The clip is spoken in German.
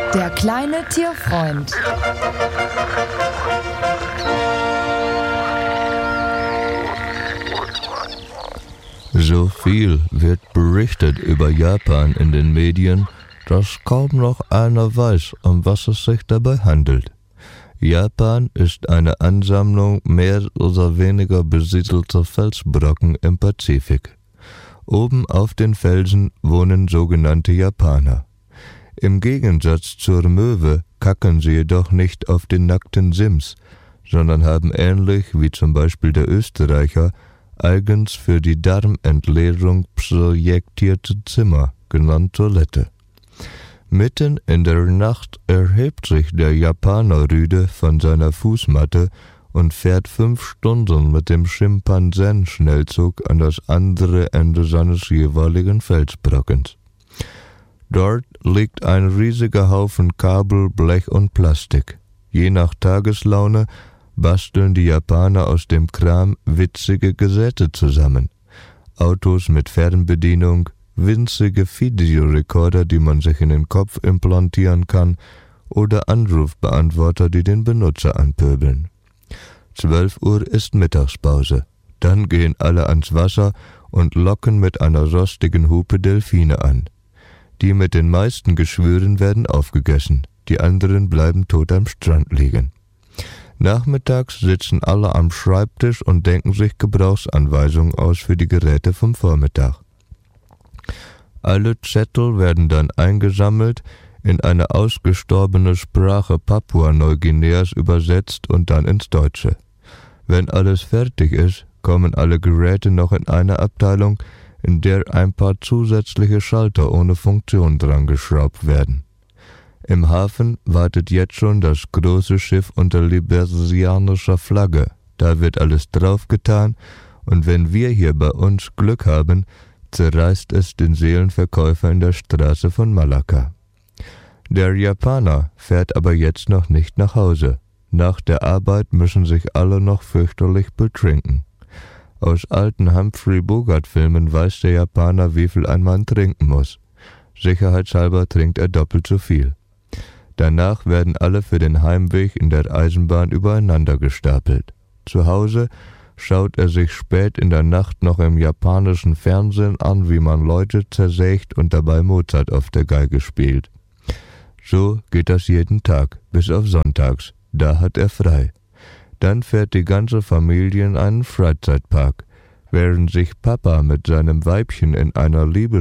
Der kleine Tierfreund. So viel wird berichtet über Japan in den Medien, dass kaum noch einer weiß, um was es sich dabei handelt. Japan ist eine Ansammlung mehr oder weniger besiedelter Felsbrocken im Pazifik. Oben auf den Felsen wohnen sogenannte Japaner. Im Gegensatz zur Möwe kacken sie jedoch nicht auf den nackten Sims, sondern haben ähnlich wie zum Beispiel der Österreicher eigens für die Darmentleerung projektierte Zimmer, genannt Toilette. Mitten in der Nacht erhebt sich der Japaner-Rüde von seiner Fußmatte und fährt 5 Stunden mit dem Schimpansen-Schnellzug an das andere Ende seines jeweiligen Felsbrockens. Dort liegt ein riesiger Haufen Kabel, Blech und Plastik. Je nach Tageslaune basteln die Japaner aus dem Kram witzige Geräte zusammen. Autos mit Fernbedienung, winzige Videorekorder, die man sich in den Kopf implantieren kann, oder Anrufbeantworter, die den Benutzer anpöbeln. 12 Uhr ist Mittagspause. Dann gehen alle ans Wasser und locken mit einer rostigen Hupe Delfine an. Die mit den meisten Geschwüren werden aufgegessen, die anderen bleiben tot am Strand liegen. Nachmittags sitzen alle am Schreibtisch und denken sich Gebrauchsanweisungen aus für die Geräte vom Vormittag. Alle Zettel werden dann eingesammelt, in eine ausgestorbene Sprache Papua-Neuguineas übersetzt und dann ins Deutsche. Wenn alles fertig ist, kommen alle Geräte noch in eine Abteilung, in der ein paar zusätzliche Schalter ohne Funktion dran geschraubt werden. Im Hafen wartet jetzt schon das große Schiff unter liberianischer Flagge. Da wird alles draufgetan und wenn wir hier bei uns Glück haben, zerreißt es den Seelenverkäufer in der Straße von Malakka. Der Japaner fährt aber jetzt noch nicht nach Hause. Nach der Arbeit müssen sich alle noch fürchterlich betrinken. Aus alten Humphrey Bogart-Filmen weiß der Japaner, wie viel ein Mann trinken muss. Sicherheitshalber trinkt er doppelt so viel. Danach werden alle für den Heimweg in der Eisenbahn übereinander gestapelt. Zu Hause schaut er sich spät in der Nacht noch im japanischen Fernsehen an, wie man Leute zersägt und dabei Mozart auf der Geige spielt. So geht das jeden Tag, bis auf sonntags. Da hat er frei. Dann fährt die ganze Familie in einen Freizeitpark, während sich Papa mit seinem Weibchen in einer